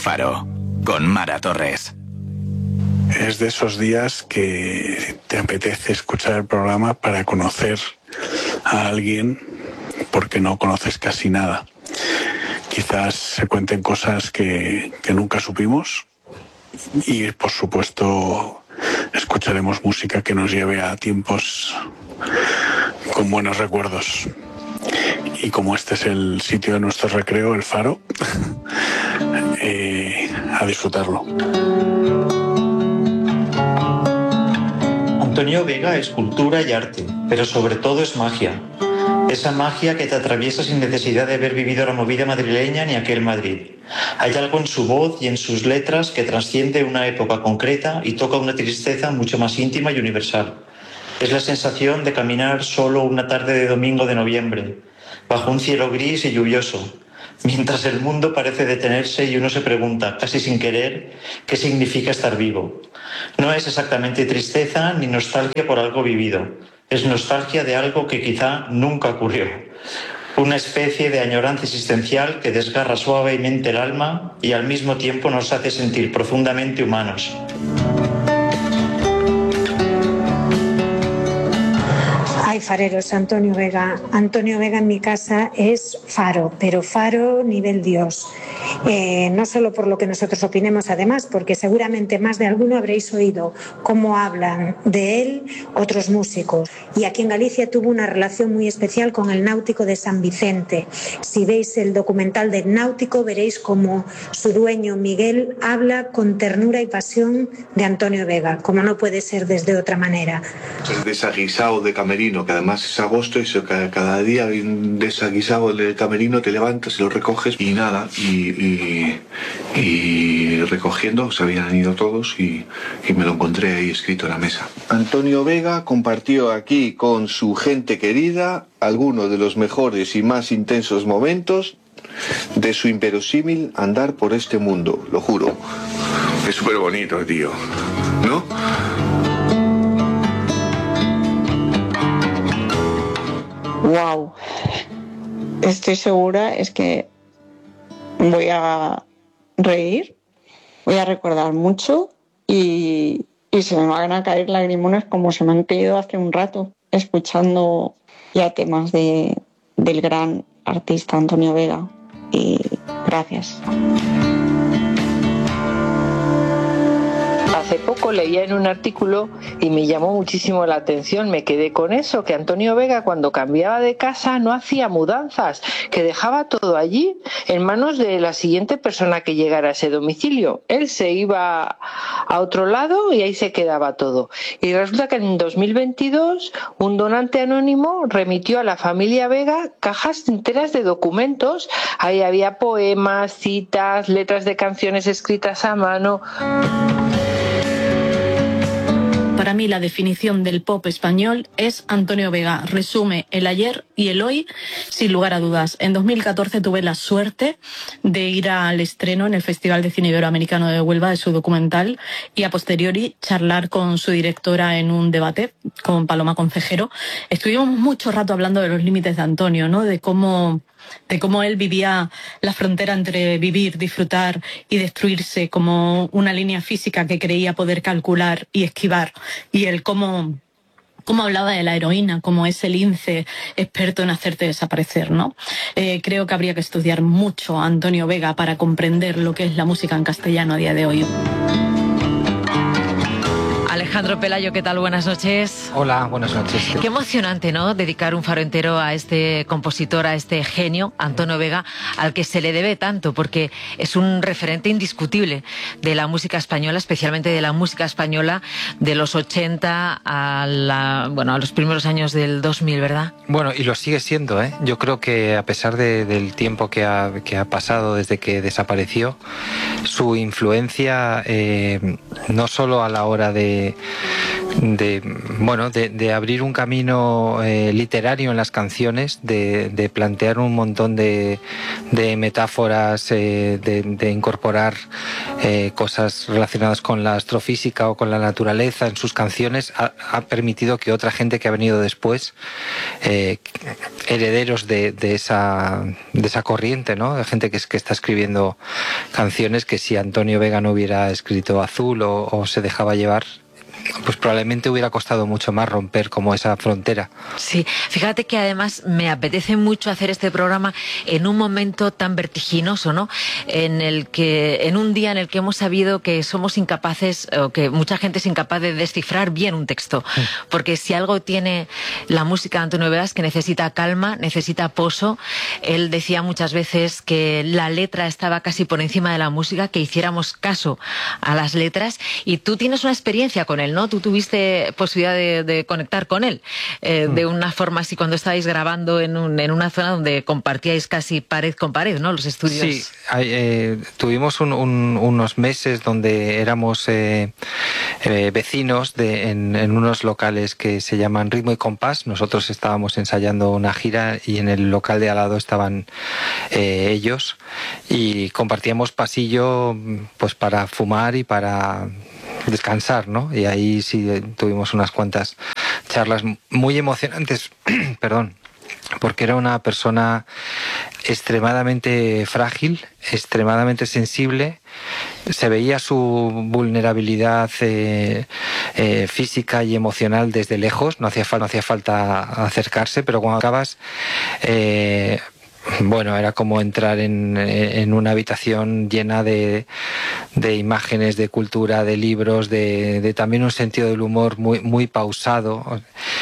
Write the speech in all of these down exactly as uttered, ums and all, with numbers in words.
Faro, con Mara Torres. Es de esos días que te apetece escuchar el programa para conocer a alguien porque no conoces casi nada. Quizás se cuenten cosas que, que nunca supimos y, por supuesto, escucharemos música que nos lleve a tiempos con buenos recuerdos. Y como este es el sitio de nuestro recreo, el Faro, eh, a disfrutarlo. Antonio Vega es cultura y arte, pero sobre todo es magia. Esa magia que te atraviesa sin necesidad de haber vivido la movida madrileña ni aquel Madrid. Hay algo en su voz y en sus letras que trasciende una época concreta y toca una tristeza mucho más íntima y universal. Es la sensación de caminar solo una tarde de domingo de noviembre, bajo un cielo gris y lluvioso, mientras el mundo parece detenerse y uno se pregunta, casi sin querer, qué significa estar vivo. No es exactamente tristeza ni nostalgia por algo vivido, es nostalgia de algo que quizá nunca ocurrió. Una especie de añoranza existencial que desgarra suavemente el alma y al mismo tiempo nos hace sentir profundamente humanos. Ay, fareros, Antonio Vega. Antonio Vega en mi casa es faro, pero faro nivel Dios. Eh, no solo por lo que nosotros opinemos, además, porque seguramente más de alguno habréis oído cómo hablan de él otros músicos. Y aquí en Galicia tuvo una relación muy especial con el Náutico de San Vicente. Si veis el documental del Náutico, veréis cómo su dueño Miguel habla con ternura y pasión de Antonio Vega, como no puede ser desde otra manera. Es desaguisado de camerino, que además es agosto y cada, cada día hay un desaguisado del camerino, te levantas y lo recoges y nada, y, y, y recogiendo se habían ido todos y, y me lo encontré ahí escrito en la mesa. Antonio Vega compartió aquí con su gente querida algunos de los mejores y más intensos momentos de su inverosímil andar por este mundo, lo juro. Es súper bonito, tío, ¿no? Wow, estoy segura es que voy a reír, voy a recordar mucho y, y se me van a caer lagrimones como se me han caído hace un rato escuchando ya temas de, del gran artista Antonio Vega. Y gracias. Hace poco leía en un artículo y me llamó muchísimo la atención, me quedé con eso, que Antonio Vega cuando cambiaba de casa no hacía mudanzas, que dejaba todo allí en manos de la siguiente persona que llegara a ese domicilio. Él se iba a otro lado y ahí se quedaba todo. Y resulta que en dos mil veintidós un donante anónimo remitió a la familia Vega cajas enteras de documentos. Ahí había poemas, citas, letras de canciones escritas a mano. Para mí la definición del pop español es Antonio Vega. Resume el ayer y el hoy sin lugar a dudas. En dos mil catorce tuve la suerte de ir al estreno en el Festival de Cine Iberoamericano de Huelva de su documental y a posteriori charlar con su directora en un debate con Paloma Concejero. Estuvimos mucho rato hablando de los límites de Antonio, ¿no? De cómo... de cómo él vivía la frontera entre vivir, disfrutar y destruirse como una línea física que creía poder calcular y esquivar, y él cómo, cómo hablaba de la heroína como ese lince experto en hacerte desaparecer, ¿no? Eh, creo que habría que estudiar mucho a Antonio Vega para comprender lo que es la música en castellano a día de hoy. Alejandro Pelayo, ¿qué tal? Buenas noches. Hola, buenas noches. Qué emocionante, ¿no? Dedicar un faro entero a este compositor, a este genio, Antonio Vega, al que se le debe tanto, porque es un referente indiscutible de la música española, especialmente de la música española de los ochenta a, la, bueno, a los primeros años del dos mil, ¿verdad? Bueno, y lo sigue siendo, ¿eh? Yo creo que a pesar de, del tiempo que ha, que ha pasado desde que desapareció, su influencia, eh, no solo a la hora de de bueno, de, de abrir un camino eh, literario en las canciones, de, de plantear un montón de, de metáforas, eh, de, de incorporar eh, cosas relacionadas con la astrofísica o con la naturaleza en sus canciones, ha, ha permitido que otra gente que ha venido después, eh, herederos de, de esa de esa corriente, ¿no? De gente que, es, que está escribiendo canciones que si Antonio Vega no hubiera escrito Azul o, o se dejaba llevar, pues probablemente hubiera costado mucho más romper como esa frontera. Sí, fíjate que además me apetece mucho hacer este programa en un momento tan vertiginoso, ¿no? En el que, en un día en el que hemos sabido que somos incapaces, o que mucha gente es incapaz de descifrar bien un texto. Sí. Porque si algo tiene la música de Antonio Vega es que necesita calma, necesita poso. Él decía muchas veces que la letra estaba casi por encima de la música, que hiciéramos caso a las letras, y tú tienes una experiencia con él, ¿no? Tú tuviste posibilidad de, de conectar con él eh, mm. de una forma así cuando estabais grabando en, un, en una zona donde compartíais casi pared con pared, ¿no? Los estudios. Sí, eh, tuvimos un, un, unos meses donde éramos eh, eh, vecinos de, en, en unos locales que se llaman Ritmo y Compás. Nosotros estábamos ensayando una gira y en el local de al lado estaban eh, ellos y compartíamos pasillo pues para fumar y para descansar, ¿no? Y ahí sí tuvimos unas cuantas charlas muy emocionantes, perdón, porque era una persona extremadamente frágil, extremadamente sensible. Se veía su vulnerabilidad eh, eh, física y emocional desde lejos, no hacía, no hacía falta acercarse, pero cuando acabas... Eh, Bueno, era como entrar en, en una habitación llena de, de imágenes, de cultura, de libros, de, de también un sentido del humor muy, muy pausado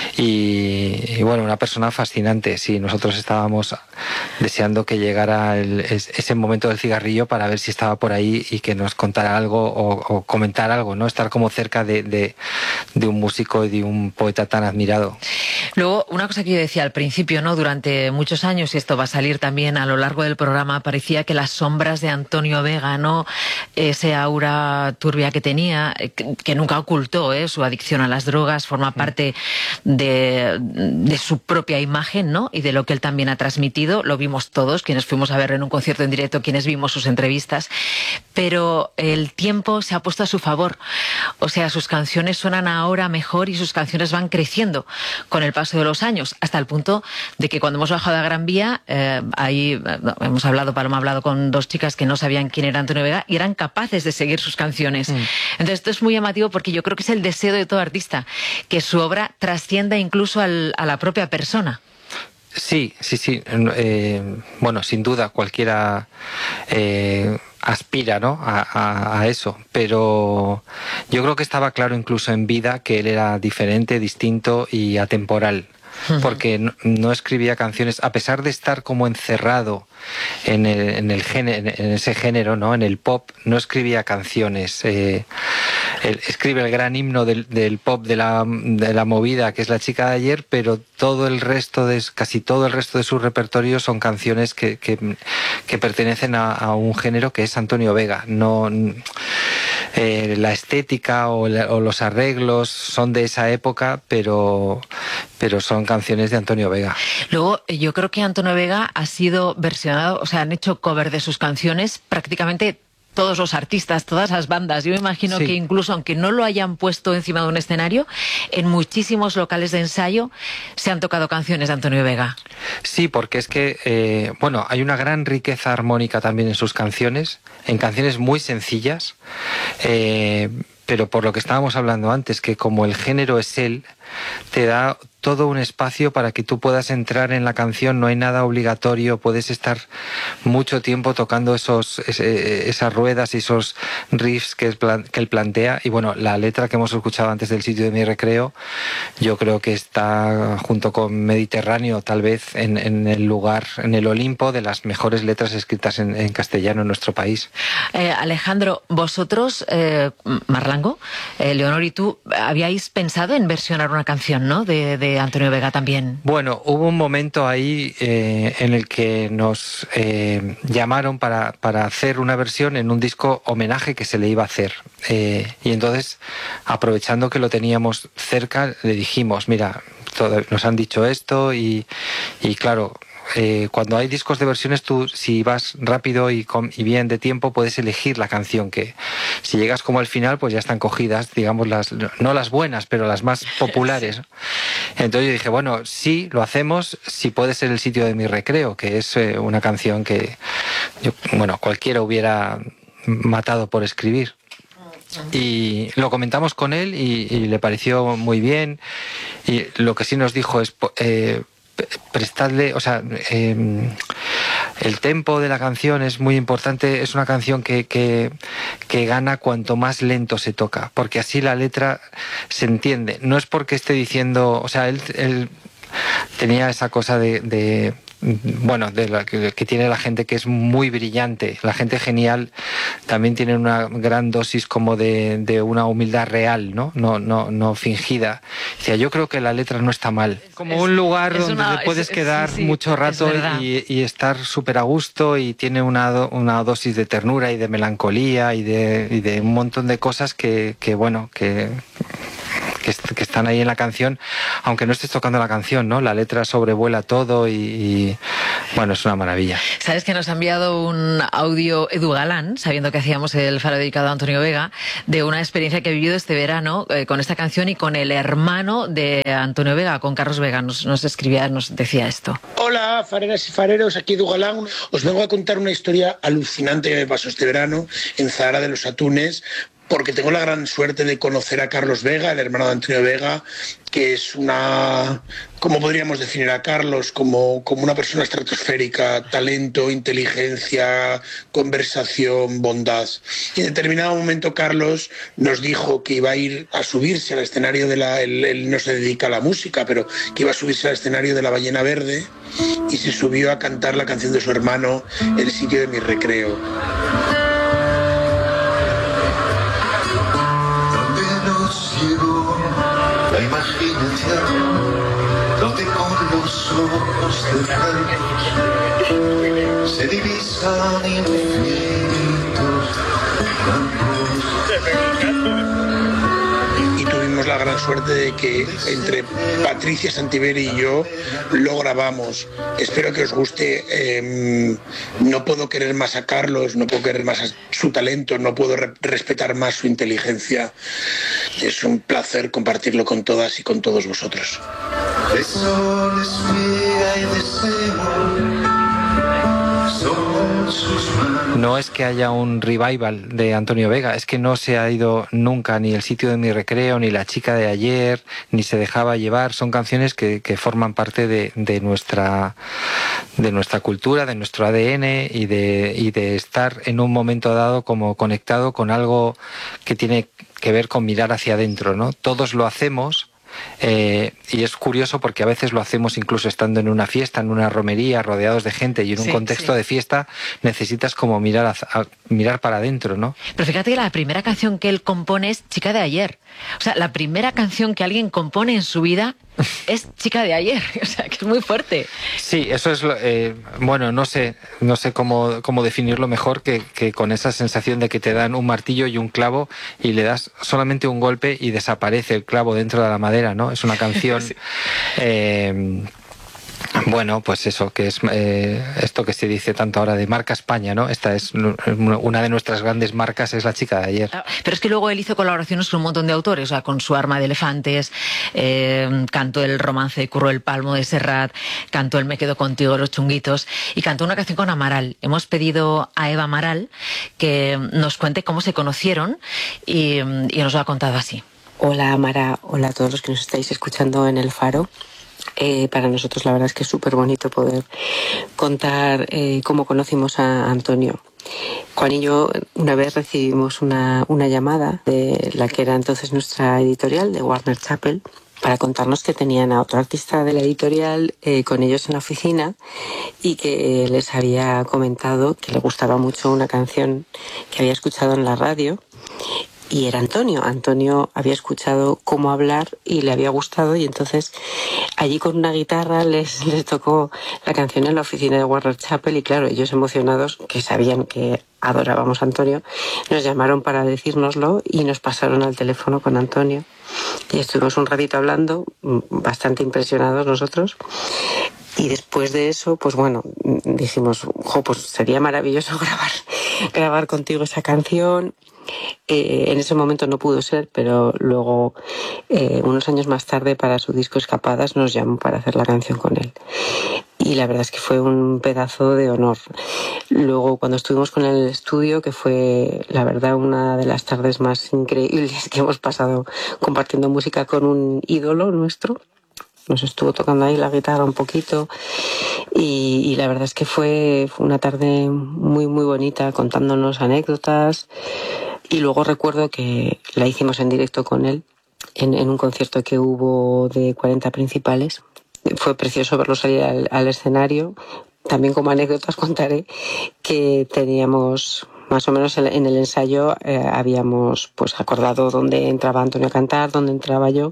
y, y bueno, una persona fascinante. Sí, nosotros estábamos deseando que llegara el, ese momento del cigarrillo para ver si estaba por ahí y que nos contara algo o, o comentar algo, ¿no? Estar como cerca de, de, de un músico y de un poeta tan admirado. Luego, una cosa que yo decía al principio, ¿no? Durante muchos años, y esto va a salir también a lo largo del programa, parecía que las sombras de Antonio Vega, ¿no? Ese aura turbia que tenía, que, que nunca ocultó, ¿eh? Su adicción a las drogas forma parte de, de su propia imagen, ¿no? Y de lo que él también ha transmitido. Lo vimos todos, quienes fuimos a ver en un concierto en directo, quienes vimos sus entrevistas. Pero el tiempo se ha puesto a su favor. O sea, sus canciones suenan ahora mejor y sus canciones van creciendo con el paso de los años, hasta el punto de que cuando hemos bajado a Gran Vía, eh, ahí eh, hemos hablado, Paloma ha hablado con dos chicas que no sabían quién era Antonio Vega y eran capaces de seguir sus canciones. Mm. Entonces esto es muy llamativo porque yo creo que es el deseo de todo artista, que su obra trascienda incluso al, a la propia persona. Sí, sí, sí. Eh, bueno, sin duda cualquiera eh, aspira, ¿no? a, a, a eso, pero yo creo que estaba claro incluso en vida que él era diferente, distinto y atemporal. Porque no, no escribía canciones, a pesar de estar como encerrado en, el, en, el género, en ese género, ¿no? En el pop, no escribía canciones. Eh, él escribe el gran himno del, del pop de la, de la movida, que es La chica de ayer, pero todo el resto de, casi todo el resto de su repertorio son canciones que, que, que pertenecen a, a un género que es Antonio Vega. No... Eh, la estética o, la, o los arreglos son de esa época, pero, pero son canciones de Antonio Vega. Luego, yo creo que Antonio Vega ha sido versionado, o sea, han hecho cover de sus canciones prácticamente todos los artistas, todas las bandas. Yo me imagino sí. que incluso aunque no lo hayan puesto encima de un escenario, en muchísimos locales de ensayo se han tocado canciones de Antonio Vega. Sí, porque es que, eh, bueno, hay una gran riqueza armónica también en sus canciones, en canciones muy sencillas, eh, pero por lo que estábamos hablando antes, que como el género es él, te da todo un espacio para que tú puedas entrar en la canción, no hay nada obligatorio, puedes estar mucho tiempo tocando esos, ese, esas ruedas y esos riffs que, es, que él plantea. Y bueno, la letra que hemos escuchado antes del Sitio de mi recreo, yo creo que está junto con Mediterráneo, tal vez en, en el lugar, en el Olimpo de las mejores letras escritas en, en castellano en nuestro país. Eh, Alejandro, vosotros, eh, Marlango, eh, Leonor y tú, ¿habíais pensado en versionar una una canción, ¿no? De, de Antonio Vega también. Bueno, hubo un momento ahí eh, en el que nos eh, llamaron para, para hacer una versión en un disco homenaje que se le iba a hacer. Eh, y entonces, aprovechando que lo teníamos cerca, le dijimos, mira, todo, nos han dicho esto y, y claro... Eh, cuando hay discos de versiones, tú si vas rápido y, con, y bien de tiempo puedes elegir la canción, que si llegas como al final pues ya están cogidas, digamos, las no las buenas, pero las más populares. Entonces yo dije, bueno, sí, lo hacemos, si puede ser El sitio de mi recreo, que es eh, una canción que yo, bueno, cualquiera hubiera matado por escribir. Y lo comentamos con él y, y le pareció muy bien, y lo que sí nos dijo es... Eh, prestadle, o sea, eh, el tempo de la canción es muy importante, es una canción que, que, que gana cuanto más lento se toca, porque así la letra se entiende. No es porque esté diciendo, o sea, él, él tenía esa cosa de... de bueno, de la que, que tiene la gente que es muy brillante, la gente genial también tiene una gran dosis como de, de una humildad real, ¿no? No, no, no fingida. O sea, yo creo que la letra no está mal. Como es, un lugar donde una, te puedes es, quedar sí, sí, mucho rato y, y estar súper a gusto, y tiene una, do, una dosis de ternura y de melancolía y de, y de un montón de cosas que, que bueno, que... que están ahí en la canción, aunque no estés tocando la canción, ¿no? La letra sobrevuela todo y, y bueno, es una maravilla. Sabes que nos ha enviado un audio Edu Galán, sabiendo que hacíamos el faro dedicado a Antonio Vega, de una experiencia que ha vivido este verano eh, con esta canción y con el hermano de Antonio Vega, con Carlos Vega. Nos, nos escribía, nos decía esto. Hola, fareras y fareros, aquí Edu Galán. Os vengo a contar una historia alucinante que me pasó este verano en Zahara de los Atunes, porque tengo la gran suerte de conocer a Carlos Vega, el hermano de Antonio Vega, que es una... ¿Cómo podríamos definir a Carlos? Como, como una persona estratosférica, talento, inteligencia, conversación, bondad. Y en determinado momento Carlos nos dijo que iba a ir a subirse al escenario de la... Él, él no se dedica a la música, pero que iba a subirse al escenario de La Ballena Verde, y se subió a cantar la canción de su hermano, El sitio de mi recreo. La imaginación, donde con los ojos cerrados se divisan infinitos campos. Y tuvimos la gran suerte de que entre Patricia Santiveri y yo lo grabamos. Espero que os guste. Eh, no puedo querer más a Carlos, no puedo querer más a su talento, no puedo re- respetar más su inteligencia. Es un placer compartirlo con todas y con todos vosotros. De sol, espera y deseo. No es que haya un revival de Antonio Vega, es que no se ha ido nunca ni El sitio de mi recreo, ni La chica de ayer, ni Se dejaba llevar. Son canciones que, que forman parte de, de nuestra de nuestra cultura, de nuestro A D N y de, y de estar en un momento dado como conectado con algo que tiene que ver con mirar hacia adentro, ¿no? Todos lo hacemos. Eh, y es curioso porque a veces lo hacemos incluso estando en una fiesta, en una romería, rodeados de gente, y en un sí, contexto sí. de fiesta necesitas como mirar a, a, mirar para adentro, ¿no? Pero fíjate que la primera canción que él compone es Chica de ayer. O sea, la primera canción que alguien compone en su vida es Chica de ayer. O sea, que es muy fuerte. Sí, eso es, eh, bueno, no sé, no sé cómo, cómo definirlo mejor que, que con esa sensación de que te dan un martillo y un clavo y le das solamente un golpe y desaparece el clavo dentro de la madera, ¿no? Es una canción... sí. eh, Bueno, pues eso, que es eh, esto que se dice tanto ahora de marca España, ¿no? Esta es una de nuestras grandes marcas, es La chica de ayer. Pero es que luego él hizo colaboraciones con un montón de autores, o sea, con Su arma de elefantes, eh, cantó el romance de Curro el Palmo de Serrat, cantó el Me quedo contigo de los Chunguitos y cantó una canción con Amaral. Hemos pedido a Eva Amaral que nos cuente cómo se conocieron y, y nos lo ha contado así. Hola Amara, hola a todos los que nos estáis escuchando en El Faro. Eh, para nosotros la verdad es que es súper bonito poder contar eh, cómo conocimos a Antonio. Juan y yo una vez recibimos una, una llamada de la que era entonces nuestra editorial, de Warner Chappell, para contarnos que tenían a otro artista de la editorial eh, con ellos en la oficina y que eh, les había comentado que le gustaba mucho una canción que había escuchado en la radio y era Antonio. Antonio había escuchado cómo hablar y le había gustado, y entonces allí con una guitarra les, les tocó la canción en la oficina de Warner Chappell, y claro, ellos emocionados, que sabían que adorábamos a Antonio, nos llamaron para decírnoslo y nos pasaron al teléfono con Antonio y estuvimos un ratito hablando, bastante impresionados nosotros. Y después de eso, pues bueno, dijimos, jo, pues sería maravilloso grabar, grabar contigo esa canción. Eh, en ese momento no pudo ser, pero luego, eh, unos años más tarde, para su disco Escapadas, nos llamó para hacer la canción con él. Y la verdad es que fue un pedazo de honor. Luego, cuando estuvimos con él en el estudio, que fue, la verdad, una de las tardes más increíbles que hemos pasado compartiendo música con un ídolo nuestro. Nos estuvo tocando ahí la guitarra un poquito y, y la verdad es que fue, fue una tarde muy, muy bonita, contándonos anécdotas. Y luego recuerdo que la hicimos en directo con él en, en un concierto que hubo de cuarenta principales. Fue precioso verlo salir al, al escenario. También como anécdotas contaré que teníamos... Más o menos en el ensayo eh, habíamos pues acordado dónde entraba Antonio a cantar, dónde entraba yo,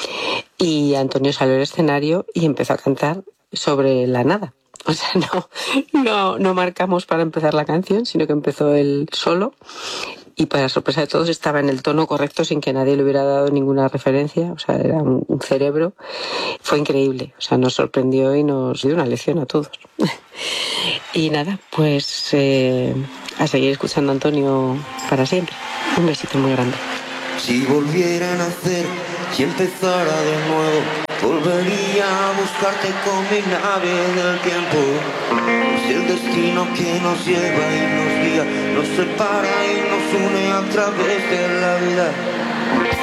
y Antonio salió al escenario y empezó a cantar sobre la nada. O sea, no, no, no marcamos para empezar la canción, sino que empezó él solo, y para sorpresa de todos estaba en el tono correcto sin que nadie le hubiera dado ninguna referencia. O sea, era un, un cerebro. Fue increíble. O sea, nos sorprendió y nos dio una lección a todos. Y nada, pues eh, a seguir escuchando a Antonio para siempre. Un besito muy grande. Si volviera a nacer y empezara de nuevo, volvería a buscarte con mi nave del tiempo. Si el destino que nos lleva y nos guía nos separa y nos une a través de la vida.